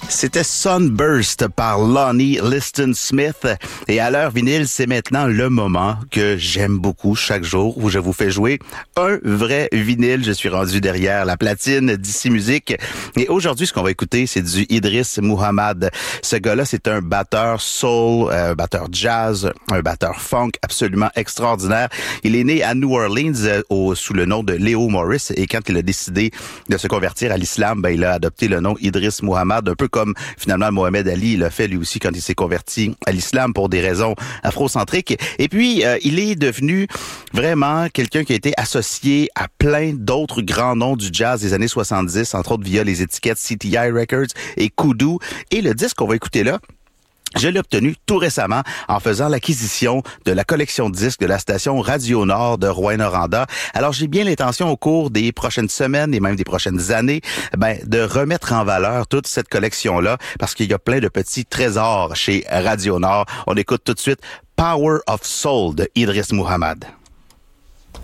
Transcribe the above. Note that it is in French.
C'était Sunburst par Lonnie Liston Smith. Et à l'heure vinyle, c'est maintenant le moment que j'aime beaucoup chaque jour où je vous fais jouer un vrai vinyle. Je suis rendu derrière la platine d'ici Musique. Et aujourd'hui, ce qu'on va écouter, c'est du Idriss Muhammad. Ce gars-là, c'est un batteur soul, un batteur jazz, un batteur funk absolument extraordinaire. Il est né à New Orleans sous le nom de Leo Morris. Et quand il a décidé de se convertir à l'islam, il a adopté le nom Idriss Muhammad, un peu comme finalement Mohamed Ali l'a fait lui aussi quand il s'est converti à l'islam pour des raisons afrocentriques. Et puis, il est devenu vraiment quelqu'un qui a été associé à plein d'autres grands noms du jazz des années 70, entre autres via les étiquettes CTI Records et Kudu. Et le disque qu'on va écouter là, je l'ai obtenu tout récemment en faisant l'acquisition de la collection de disques de la station Radio Nord de Rouyn-Noranda. Alors, j'ai bien l'intention au cours des prochaines semaines et même des prochaines années, de remettre en valeur toute cette collection-là parce qu'il y a plein de petits trésors chez Radio Nord. On écoute tout de suite Power of Soul de Idriss Muhammad.